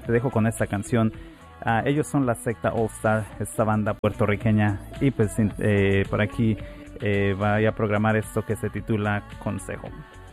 te dejo con esta canción. Ellos son la secta All Star, esta banda puertorriqueña, y pues por aquí voy a programar esto que se titula Consejo.